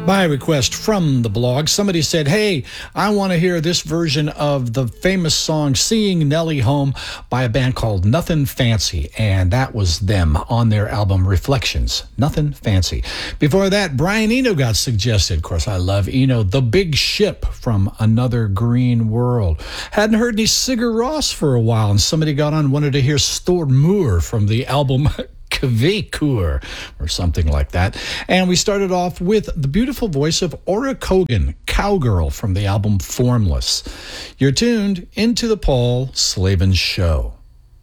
By request from the blog, somebody said, hey, I want to hear this version of the famous song Seeing Nellie Home by a band called Nothing Fancy. And that was them on their album Reflections. Nothing Fancy. Before that, Brian Eno got suggested. Of course, I love Eno. The Big Ship from Another Green World. Hadn't heard any Sigur Rós for a while, and somebody got on, wanted to hear Stormur from the album Kvekur or something like that. And we started off with the beautiful voice of Ora Kogan, Cowgirl, from the album Formless. You're tuned into the Paul Slavin Show.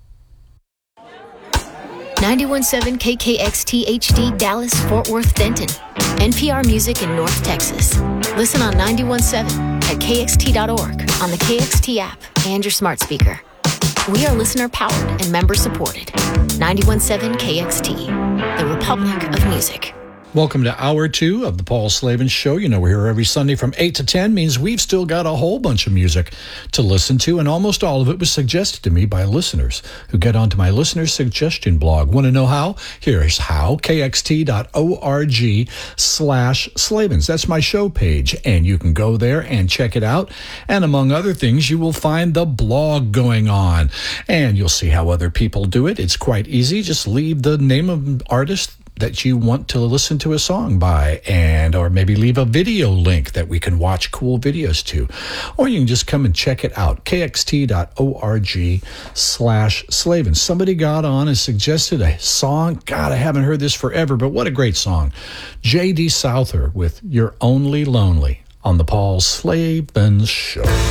91.7 KKXT HD Dallas, Fort Worth, Denton. NPR Music in North Texas. Listen on 91.7 at kxt.org, on the KXT app, and your smart speaker. We are listener-powered and member-supported. 91.7 KXT, the Republic of Music. Welcome to Hour 2 of the Paul Slavin Show. You know, we're here every Sunday from 8 to 10, means we've still got a whole bunch of music to listen to, and almost all of it was suggested to me by listeners who get onto my listener suggestion blog. Want to know how? Here's how, kxt.org/Slavins. That's my show page, and you can go there and check it out, and among other things, you will find the blog going on, and you'll see how other people do it. It's quite easy. Just leave the name of an artist that you want to listen to a song by, and or maybe leave a video link that we can watch cool videos to, or you can just come and check it out, kxt.org/Slavin. Somebody got on and suggested a song. God, I haven't heard this forever, but what a great song. J.D. Souther with You're Only Lonely on the Paul Slavin Show.